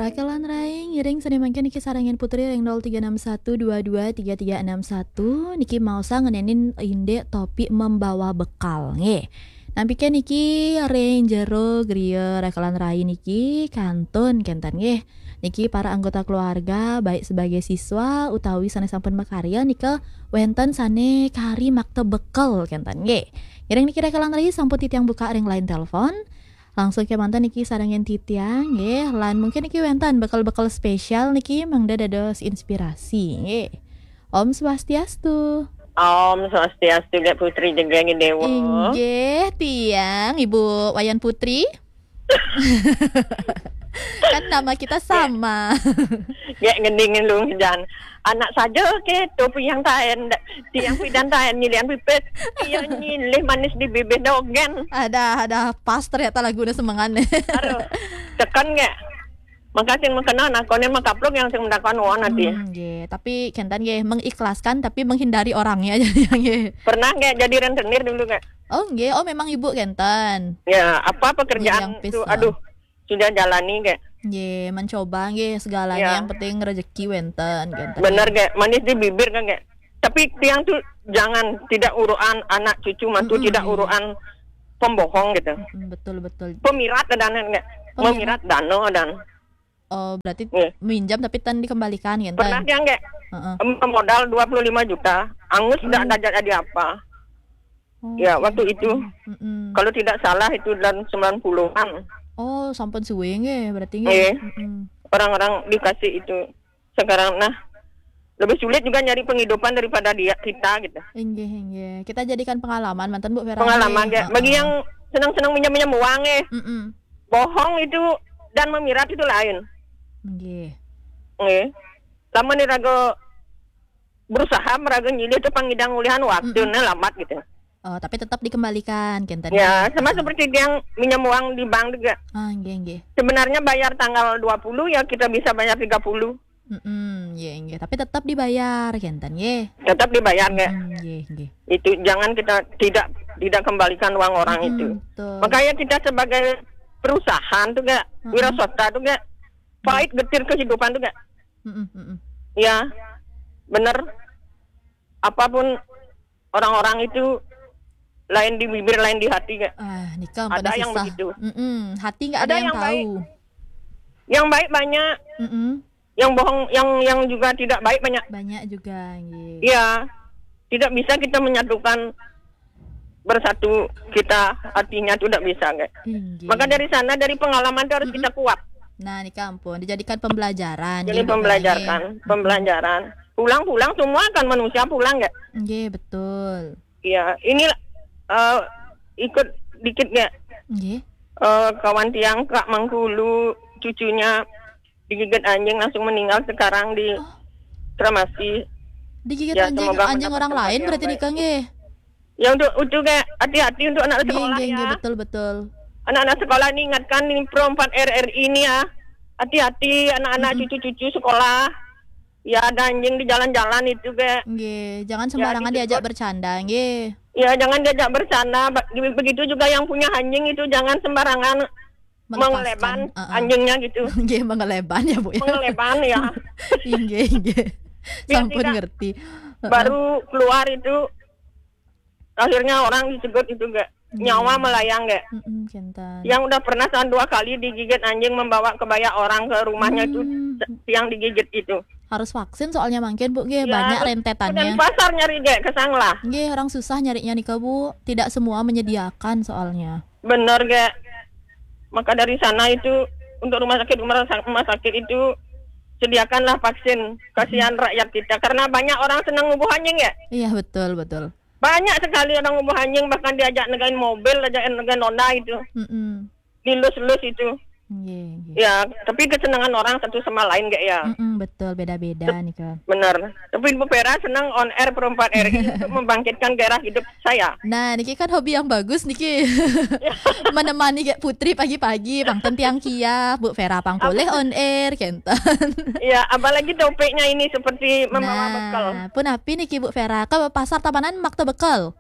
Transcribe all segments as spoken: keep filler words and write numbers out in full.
Rakalan Rai ngiring seni mangke niki sarangin putri ring nol tiga enam satu dua dua tiga tiga enam satu niki mau sa ngenenin inde topi membawa bekal nge. Nampike niki ring jero griya Rakalan Rai niki kantun kentan nge. Niki para anggota keluarga baik sebagai siswa utawi sanes sampun makarya nika wenten sane kari makte bekal kentan nge. Ngiring niki Rakalan Rai sampun titiang buka ring line telepon. Langsung ke mantan niki sarangin titiang nggih lan mungkin niki wentan bekal-bekal spesial niki mangda dados inspirasi nggih. Om Swastiastu. Om Swastiastu Gak Putri Jegeng Dewa. Inggih tiang Ibu Wayan Putri. Kan nama kita sama. Gak ngendingin lu dan anak saja ke topi yang taen tiang pidan taen nyilian pipet iya nyilih manis di bibir dogen. Ada ada pas ternyata lagunya semangatnya. Aduh tekan gak makasih mengenal akonnya makaplok yang sing mendakan wan nanti. Hmm, yeah. Tapi kentan nggih mengikhlaskan tapi menghindari orangnya jadi nggih. Pernah gak jadi rentenir dulu gak? Oh nggih, oh memang Ibu kentan. Ya, apa pekerjaan itu aduh sudah jalani gak? Ye, mencoba nggih segalanya ya. Yang penting rezeki wenten gitu. Bener gak? Manis di bibir kan gak? Tapi tiang tuh jangan tidak uruan anak cucu mantu mm-hmm. tidak uruan pembohong gitu. Mm, betul betul. Pemirat dan gak? Pemirat dano dan. Oh, berarti yeah. minjam tapi tan dikembalikan gitu. Pernah tiang gak? Uh-uh. Modal dua puluh lima juta. Angus sudah mm. ada jadi apa? Oh, ya, okay. Waktu itu. Mm-hmm. Kalau tidak salah itu dan sembilan puluhan. Oh, sampun suwe nge berarti nge. Iya. Mm-hmm. Orang-orang dikasih itu. Sekarang nah lebih sulit juga nyari penghidupan daripada dia kita gitu. Inggih, inggih. Kita jadikan pengalaman mantan Bu Vera. Pengalaman ya. Uh-uh. Bagi yang senang-senang minjam-minjam uang eh. Mm-mm. Bohong itu dan memirat itu lain. Inggih. Nggih. Lamun dirago berusaha merago nyilih itu pangidang ulihan waktunya lambat gitu. Oh, tapi tetap dikembalikan kan tadi. Ya, sama seperti yang minjam uang di bank juga. Ah, nggih, nggih. Sebenarnya bayar tanggal dua puluh ya kita bisa bayar tiga puluh. Heeh, nggih, nggih. Tapi tetap dibayar kan nggih. Tetap dibayar nggih. Nggih, nggih. Itu jangan kita tidak tidak kembalikan uang orang mm-hmm, itu. Betul. Makanya kita sebagai perusahaan tuh enggak, mm-hmm. wiraswasta tuh enggak pahit getir kehidupan tuh enggak. Heeh, heeh. Ya. Bener. Apapun orang-orang itu lain di bibir, lain di hati gak? Ah, nikah ada yang susah. begitu. Mm-mm. Hati nggak ada, ada yang, yang tahu. Baik. Yang baik banyak. Mm-mm. Yang bohong, yang yang juga tidak baik banyak. Banyak juga. Iya. Tidak bisa kita menyatukan bersatu kita hatinya itu tidak bisa gak? Inggih. Maka dari sana dari pengalaman itu harus Mm-mm. kita kuat. Nah, ini kampung dijadikan pembelajaran. Jadi pembelajaran, pembelajaran. Pulang-pulang semua kan manusia pulang gak? Iya betul. Iya, ini uh, ikut dikit gak? Iya. Uh, kawan tiang Kak Mangkulu cucunya digigit anjing langsung meninggal sekarang di oh. Tramasi. Digigit ya, anjing anjing orang lain berarti nikah nggih. Ya untuk untuk kayak hati-hati untuk anak sekolah geng, ya. Geng, betul betul. Anak-anak sekolah ini ingatkan ini Pro empat R R I ini ya. Hati-hati anak-anak mm-hmm. cucu-cucu sekolah. Ya ada anjing di jalan-jalan itu kayak. Nggih, jangan sembarangan ya, diajak bercanda nggih. Ya jangan diajak bercanda. Begitu juga yang punya anjing itu jangan sembarangan mengeleban uh-uh. anjingnya gitu. Nggih, mengeleban ya Bu ya. Mengeleban ya. Nggih, nggih. Sampun ngerti. Uh-uh. Baru keluar itu akhirnya orang dicegat itu enggak. Nyawa melayang gak? Mm-mm, yang udah pernah saat dua kali digigit anjing membawa kebaya orang ke rumahnya mm. itu yang digigit itu. Harus vaksin soalnya mungkin Bu, ya, banyak rentetannya. Dan pasar nyari gak kesang lah. Nggih, orang susah nyarinya nih Bu. Tidak semua menyediakan soalnya. Bener gak? Maka dari sana itu untuk rumah sakit rumah sakit itu sediakanlah vaksin. Kasihan mm. rakyat kita karena banyak orang senang ngubuh anjing ya. Iya betul betul. Banyak sekali orang ngubuh anjing bahkan diajak negain mobil, ajak negain nona itu. Mm-mm. Dilus-lus itu. Yeah, yeah. Ya, tapi kesenangan orang satu sama lain gak ya? Mm-mm, betul, beda-beda nih kan. Bener. Tapi Ibu Vera senang on air Pro empat R I untuk membangkitkan gairah hidup saya. Nah, Niki kan hobi yang bagus Niki. Menemani kayak Putri pagi-pagi, pangten tiang kia, Bu Vera pangkuleh on air kentan. Iya, apalagi topiknya ini seperti membawa nah, bekal. Pun api Niki Bu Vera ke pasar Tabanan makta bekal.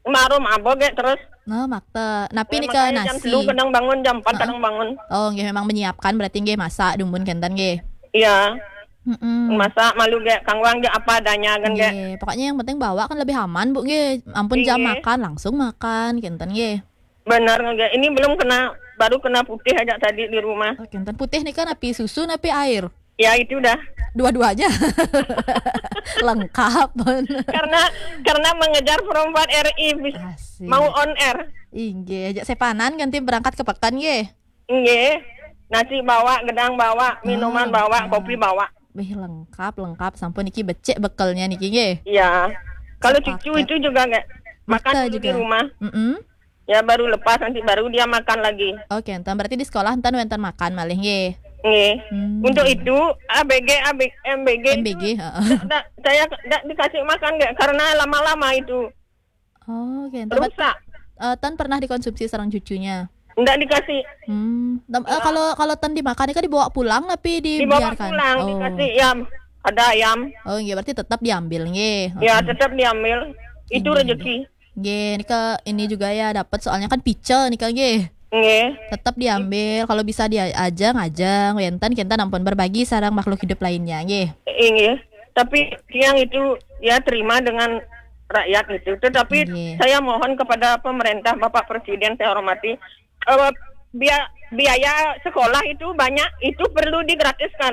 Maru mabok ge terus. Nah, makta. Napi Eh, nih ke makanya jam nasi. sepuluh kadang bangun, jam empat Heeh. kadang bangun. Oh, nggih memang menyiapkan berarti nggih masak dumun kenten nggih. Iya. Heeh. Masak malu ge kangwang ge apa adanya kan ge. Nggih, pokoknya yang penting bawa kan lebih aman, Bu nggih. Ampun jam Nggih. makan langsung makan kenten nggih. Benar ge. Ini belum kena, baru kena putih aja tadi di rumah. Oh, kenten putih nih kan api susu api air. Ya itu udah. Dua-duanya. Lengkap. Karena karena mengejar perempuan R I bis- Asik. mau on air. Inggih, ajak sepanan ganti berangkat ke pekan nggih. Nggih. Nasi bawa, gedang bawa, minuman Ah, bawa, ah. kopi bawa. Wih, lengkap, lengkap. Sampun niki becek bekalnya niki nggih. Iya. Kalau Sepaket. cucu itu juga nggak makan Makta dulu juga. di rumah. Mm-mm. Ya baru lepas nanti baru dia makan lagi. Oke, enten berarti di sekolah enten enten makan malih nggih. Nggih. Hmm. Untuk itu A B G, A B, M B G, M B G, itu heeh. nggak- saya nggak dikasih makan nggak karena lama-lama itu Oh, oke. Enten berarti- rusak. eh, Tan pernah dikonsumsi sarang cucunya. Nggak dikasih, Hmm. Tem- eh, kalau kalau tan dimakan kan dibawa pulang tapi dibawa dibiarkan. pulang, Oh. dikasih yam, ada ayam, Oh, nggih berarti tetap diambil nggih. ya tetap diambil. Itu Ini, rezeki. Nggih, ini ke ini juga ya dapat soalnya kan picel nih kan nggih. Nggih. Tetap diambil kalau bisa diajang ajang wenten kita ampun berbagi sarang makhluk hidup lainnya nggih. Ini, tapi yang itu ya terima dengan rakyat itu. Tetapi Nggih. saya mohon kepada pemerintah, Bapak Presiden saya hormati, eh, biaya biaya sekolah itu banyak, itu perlu digratiskan.